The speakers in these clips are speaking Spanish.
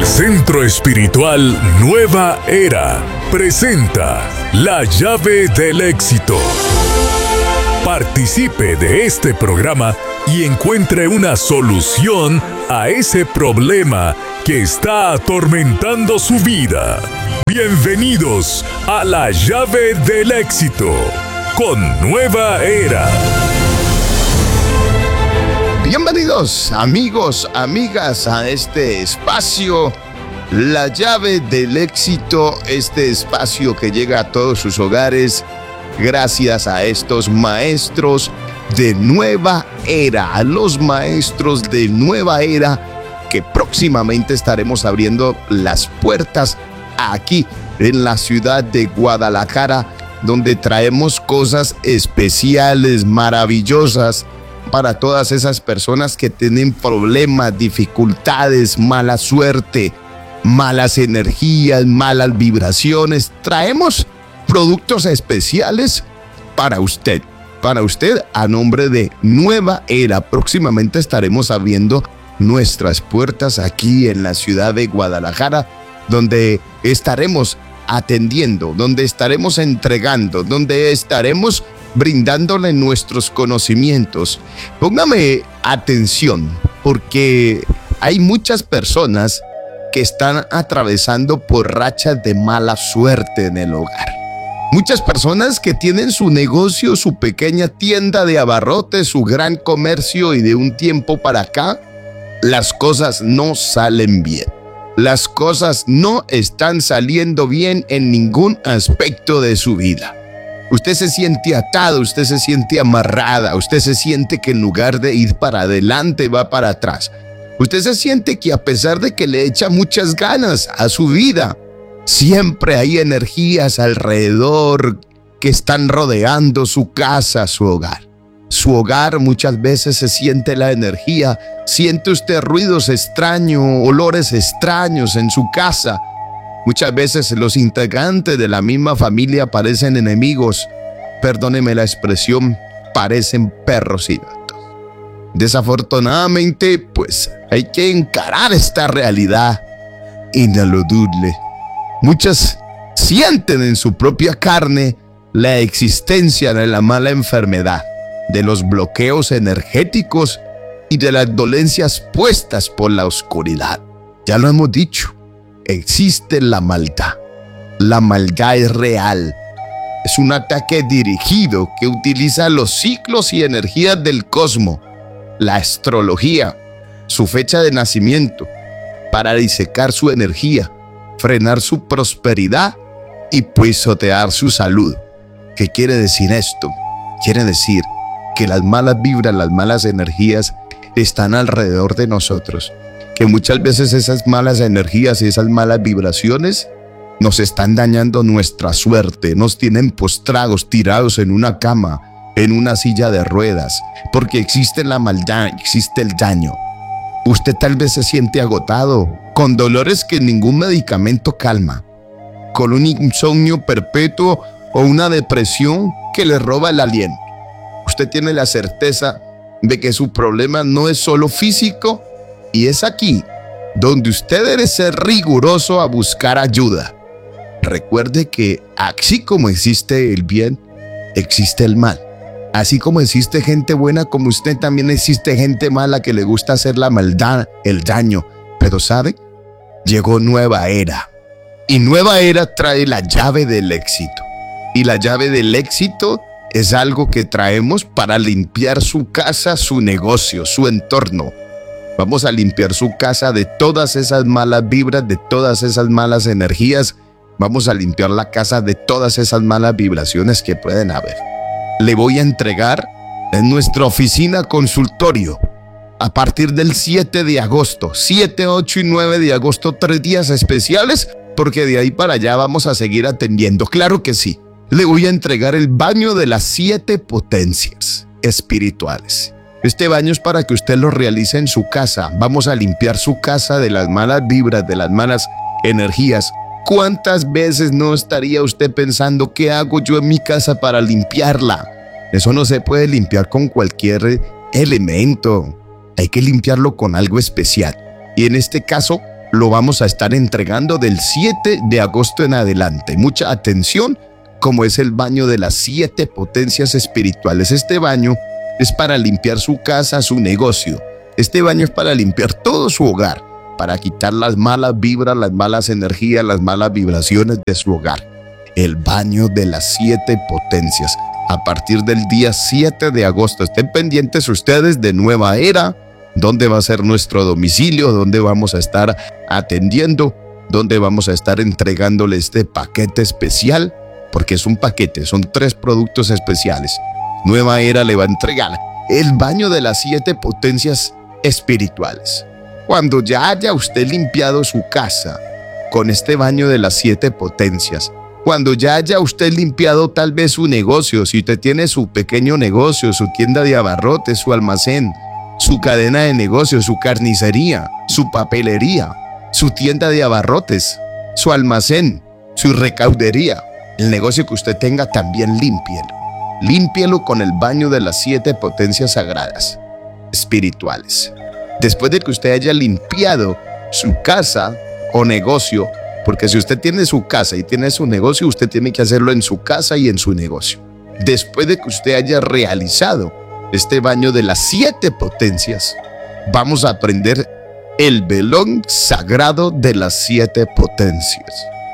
Centro Espiritual Nueva Era presenta La Llave del Éxito. Participe de este programa y encuentre una solución a ese problema que está atormentando su vida. Bienvenidos a La Llave del Éxito con Nueva Era. Bienvenidos amigos, amigas a este espacio, La Llave del Éxito, este espacio que llega a todos sus hogares gracias a estos maestros de Nueva Era, a los maestros de Nueva Era que próximamente estaremos abriendo las puertas aquí en la ciudad de Guadalajara, donde traemos cosas especiales, maravillosas, para todas esas personas que tienen problemas, dificultades, mala suerte, malas energías, malas vibraciones. Traemos productos especiales para usted a nombre de Nueva Era. Próximamente estaremos abriendo nuestras puertas aquí en la ciudad de Guadalajara, donde estaremos atendiendo, donde estaremos entregando, donde estaremos brindándole nuestros conocimientos. Póngame atención, porque hay muchas personas que están atravesando por rachas de mala suerte en el hogar. Muchas personas que tienen su negocio, su pequeña tienda de abarrotes, su gran comercio, y de un tiempo para acá, las cosas no salen bien. Las cosas no están saliendo bien en ningún aspecto de su vida. Usted se siente atado, usted se siente amarrada, usted se siente que en lugar de ir para adelante va para atrás. Usted se siente que a pesar de que le echa muchas ganas a su vida, siempre hay energías alrededor que están rodeando su casa, su hogar. Su hogar muchas veces se siente la energía, siente usted ruidos extraños, olores extraños en su casa. Muchas veces los integrantes de la misma familia parecen enemigos. Perdóneme la expresión, parecen perros y gatos. Desafortunadamente, pues hay que encarar esta realidad ineludible. Muchas sienten en su propia carne la existencia de la mala enfermedad, de los bloqueos energéticos y de las dolencias puestas por la oscuridad. Ya lo hemos dicho. Existe la maldad. La maldad es real. Es un ataque dirigido que utiliza los ciclos y energías del cosmos, la astrología, su fecha de nacimiento, para disecar su energía, frenar su prosperidad y pisotear su salud. ¿Qué quiere decir esto? Quiere decir que las malas vibras, las malas energías están alrededor de nosotros. Que muchas veces esas malas energías y esas malas vibraciones nos están dañando nuestra suerte, nos tienen postrados, tirados en una cama, en una silla de ruedas, porque existe la maldad, existe el daño. Usted tal vez se siente agotado, con dolores que ningún medicamento calma, con un insomnio perpetuo o una depresión que le roba el aliento. Usted tiene la certeza de que su problema no es solo físico, y es aquí donde usted debe ser riguroso a buscar ayuda. Recuerde que así como existe el bien, existe el mal. Así como existe gente buena como usted, también existe gente mala que le gusta hacer la maldad, el daño. Pero ¿sabe? Llegó Nueva Era. Y Nueva Era trae la llave del éxito. Y la llave del éxito es algo que traemos para limpiar su casa, su negocio, su entorno. Vamos a limpiar su casa de todas esas malas vibras, de todas esas malas energías. Vamos a limpiar la casa de todas esas malas vibraciones que pueden haber. Le voy a entregar en nuestra oficina consultorio a partir del 7 de agosto. 7, 8 y 9 de agosto, 3 días especiales, porque de ahí para allá vamos a seguir atendiendo. Claro que sí. Le voy a entregar el baño de las 7 potencias espirituales. Este baño es para que usted lo realice en su casa. Vamos a limpiar su casa de las malas vibras, de las malas energías. ¿Cuántas veces no estaría usted pensando qué hago yo en mi casa para limpiarla? Eso no se puede limpiar con cualquier elemento. Hay que limpiarlo con algo especial. Y en este caso, lo vamos a estar entregando del 7 de agosto en adelante. Mucha atención, como es el baño de las 7 potencias espirituales. Este baño es para limpiar su casa, su negocio. Este baño es para limpiar todo su hogar, para quitar las malas vibras, las malas energías, las malas vibraciones de su hogar. El baño de las 7 potencias. A partir del día 7 de agosto. Estén pendientes ustedes de Nueva Era, dónde va a ser nuestro domicilio, dónde vamos a estar atendiendo, dónde vamos a estar entregándole este paquete especial, porque es un paquete, son 3 productos especiales. Nueva Era le va a entregar el baño de las 7 potencias espirituales. Cuando ya haya usted limpiado su casa con este baño de las 7 potencias, cuando ya haya usted limpiado tal vez su negocio, si usted tiene su pequeño negocio, su tienda de abarrotes, su almacén, su cadena de negocios, su carnicería, su papelería, su tienda de abarrotes, su almacén, su recaudería, el negocio que usted tenga, también límpielo. Límpielo con el baño de las 7 potencias sagradas espirituales. Después de que usted haya limpiado su casa o negocio, porque si usted tiene su casa y tiene su negocio, usted tiene que hacerlo en su casa y en su negocio. Después de que usted haya realizado este baño de las 7 potencias, vamos a prender el velón sagrado de las 7 potencias.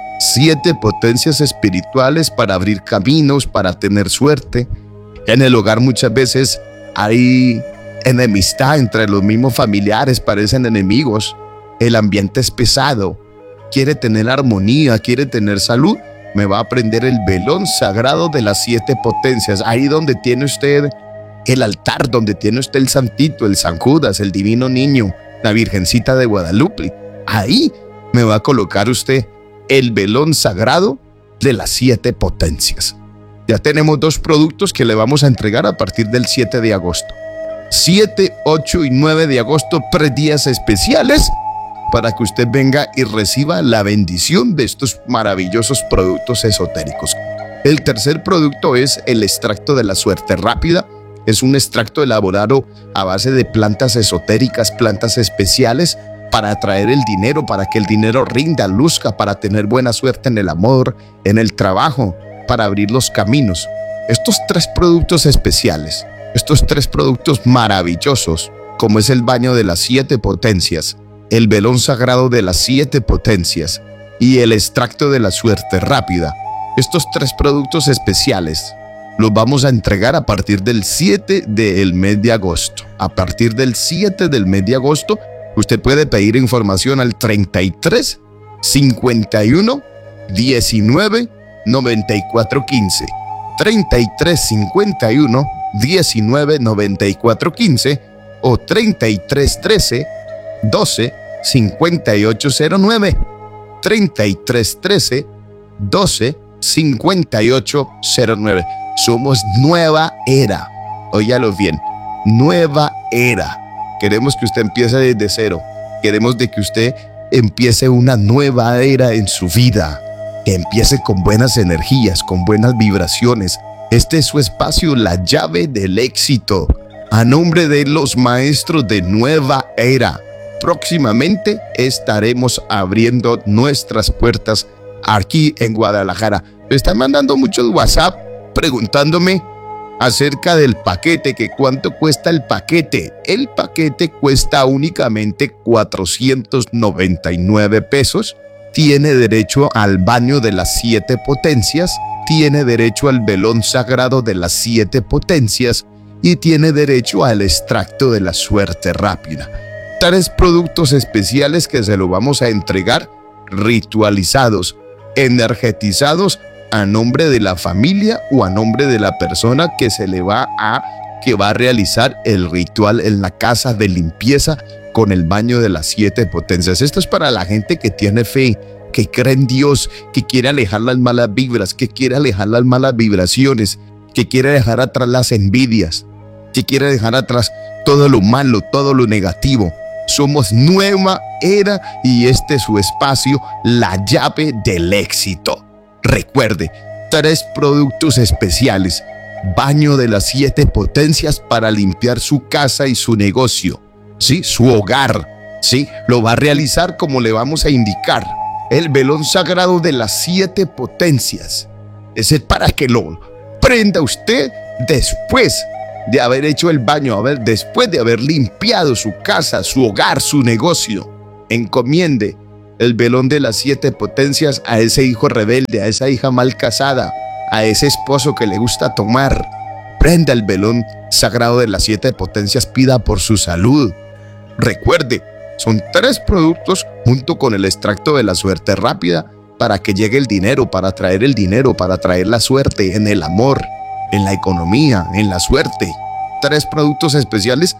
7 potencias espirituales para abrir caminos, para tener suerte. En el hogar muchas veces hay enemistad entre los mismos familiares, parecen enemigos. El ambiente es pesado. Quiere tener armonía, quiere tener salud. Me va a prender el velón sagrado de las 7 potencias. Ahí donde tiene usted el altar, donde tiene usted el santito, el San Judas, el divino niño, la Virgencita de Guadalupe. Ahí me va a colocar usted el velón sagrado de las 7 potencias. Ya tenemos 2 productos que le vamos a entregar a partir del 7 de agosto. 7, 8 y 9 de agosto, 3 días especiales para que usted venga y reciba la bendición de estos maravillosos productos esotéricos. El tercer producto es el extracto de la suerte rápida. Es un extracto elaborado a base de plantas esotéricas, plantas especiales, para atraer el dinero, para que el dinero rinda, luzca, para tener buena suerte en el amor, en el trabajo, para abrir los caminos. Estos 3 productos especiales, estos 3 productos maravillosos, como es el baño de las 7 potencias, el velón sagrado de las 7 potencias y el extracto de la suerte rápida, estos 3 productos especiales los vamos a entregar a partir del 7 del mes de agosto. A partir del 7 del mes de agosto, usted puede pedir información al 33 51 19 94 15. 33 51 19 94 15 o 33 13 12 5809. 33 13 12 5809. Somos Nueva Era. Óyalo bien. Nueva Era. Queremos que usted empiece desde cero. Queremos de que usted empiece una nueva era en su vida. Que empiece con buenas energías, con buenas vibraciones. Este es su espacio, la llave del éxito. A nombre de los maestros de Nueva Era. Próximamente estaremos abriendo nuestras puertas aquí en Guadalajara. Me están mandando muchos WhatsApp preguntándome acerca del paquete, que cuánto cuesta el paquete. El paquete cuesta únicamente 499 pesos. Tiene derecho al baño de las 7 potencias, tiene derecho al velón sagrado de las 7 potencias y tiene derecho al extracto de la suerte rápida. 3 productos especiales que se lo vamos a entregar ritualizados, energetizados a nombre de la familia o a nombre de la persona que va a realizar el ritual en la casa de limpieza con el baño de las 7 potencias. Esto es para la gente que tiene fe, que cree en Dios, que quiere alejar las malas vibras, que quiere alejar las malas vibraciones, que quiere dejar atrás las envidias, que quiere dejar atrás todo lo malo, todo lo negativo. Somos Nueva Era y este es su espacio, la llave del éxito. Recuerde, 3 productos especiales. Baño de las 7 potencias para limpiar su casa y su negocio, ¿sí? Su hogar. Sí, lo va a realizar como le vamos a indicar. El velón sagrado de las 7 potencias. Ese es para que lo prenda usted después de haber hecho el baño, después de haber limpiado su casa, su hogar, su negocio. Encomiende el velón de las 7 potencias a ese hijo rebelde, a esa hija mal casada, a ese esposo que le gusta tomar. Prenda el velón sagrado de las 7 potencias, pida por su salud. Recuerde, son 3 productos junto con el extracto de la suerte rápida para que llegue el dinero, para traer el dinero, para traer la suerte en el amor, en la economía, en la suerte. 3 productos especiales,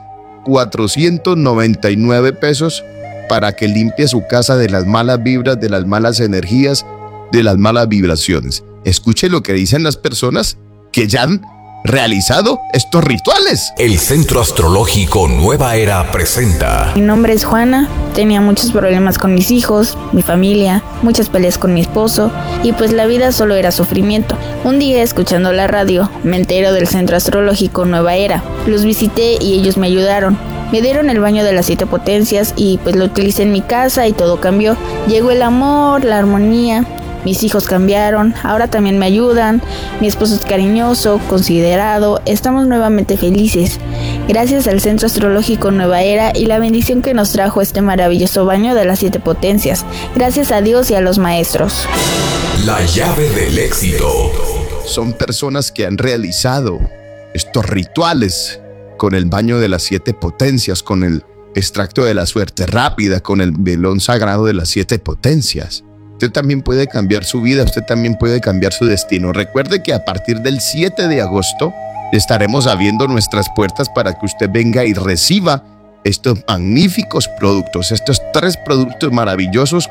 499 pesos para que limpie su casa de las malas vibras, de las malas energías, de las malas vibraciones. Escuche lo que dicen las personas que ya han realizado estos rituales. El Centro Astrológico Nueva Era presenta. Mi nombre es Juana, tenía muchos problemas con mis hijos, mi familia, muchas peleas con mi esposo y pues la vida solo era sufrimiento. Un día escuchando la radio me entero del Centro Astrológico Nueva Era. Los visité y ellos me ayudaron. Me dieron el baño de las 7 potencias y pues lo utilicé en mi casa y todo cambió. Llegó el amor, la armonía. Mis hijos cambiaron, ahora también me ayudan, mi esposo es cariñoso, considerado, estamos nuevamente felices. Gracias al Centro Astrológico Nueva Era y la bendición que nos trajo este maravilloso baño de las 7 potencias. Gracias a Dios y a los maestros. La llave del éxito. Son personas que han realizado estos rituales con el baño de las 7 potencias, con el extracto de la suerte rápida, con el velón sagrado de las 7 potencias. Usted también puede cambiar su vida, usted también puede cambiar su destino. Recuerde que a partir del 7 de agosto estaremos abriendo nuestras puertas para que usted venga y reciba estos magníficos productos, estos 3 productos maravillosos,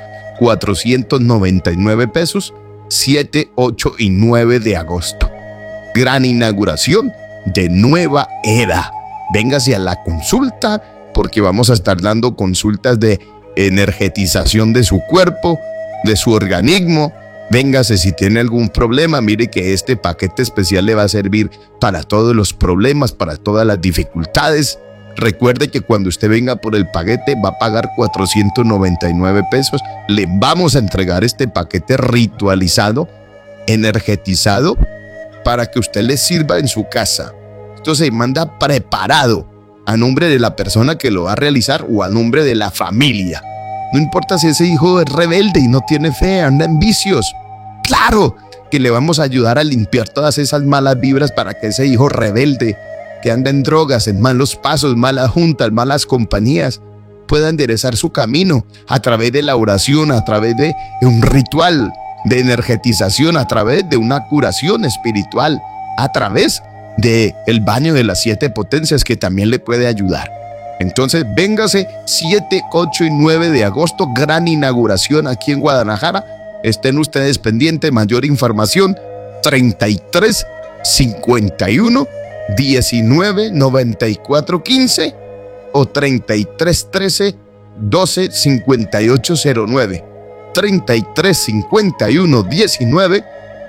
499 pesos, 7, 8 y 9 de agosto. Gran inauguración de Nueva Era. Véngase a la consulta porque vamos a estar dando consultas de energetización de su cuerpo, de su organismo. Véngase si tiene algún problema, mire que este paquete especial le va a servir para todos los problemas, para todas las dificultades. Recuerde que cuando usted venga por el paquete va a pagar 499 pesos. Le vamos a entregar este paquete ritualizado, energetizado, para que usted le sirva en su casa. Esto se manda preparado a nombre de la persona que lo va a realizar o a nombre de la familia. No importa si ese hijo es rebelde y no tiene fe, anda en vicios. Claro que le vamos a ayudar a limpiar todas esas malas vibras para que ese hijo rebelde que anda en drogas, en malos pasos, malas juntas, malas compañías, pueda enderezar su camino a través de la oración, a través de un ritual de energetización, a través de una curación espiritual, a través del baño de las 7 potencias que también le puede ayudar. Entonces, véngase 7, 8 y 9 de agosto, gran inauguración aquí en Guadalajara. Estén ustedes pendientes, mayor información, 33 51 19 94 15 o 33 13 12 58 09. 33 51 19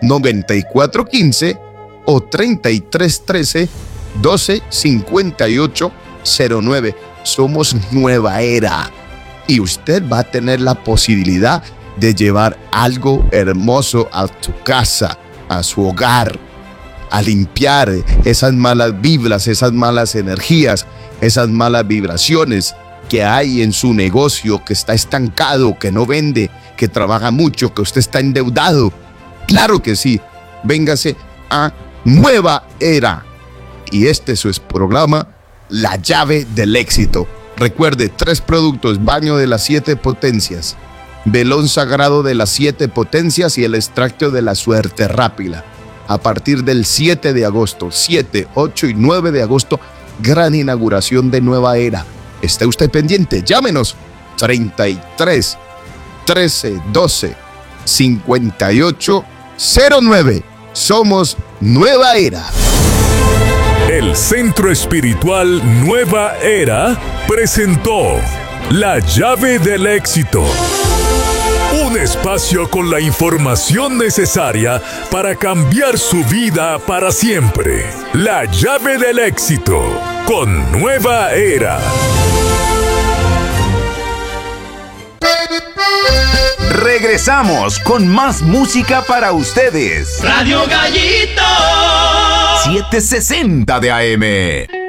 94 15 o 33 13 12 58 09. Somos Nueva Era y usted va a tener la posibilidad de llevar algo hermoso a su casa, a su hogar, a limpiar esas malas vibras, esas malas energías, esas malas vibraciones que hay en su negocio, que está estancado, que no vende, que trabaja mucho, que usted está endeudado. Claro que sí, véngase a Nueva Era y este es su programa, La Llave del Éxito. Recuerde, 3 productos: baño de las 7 potencias, velón sagrado de las 7 potencias y el extracto de la suerte rápida. A partir del 7 de agosto, 7, 8 y 9 de agosto, gran inauguración de Nueva Era. Esté usted pendiente, llámenos 33 13 12 58 09. Somos Nueva Era. El Centro Espiritual Nueva Era presentó La Llave del Éxito. Un espacio con la información necesaria para cambiar su vida para siempre. La Llave del Éxito con Nueva Era. Regresamos con más música para ustedes. Radio Gallito 760 de AM.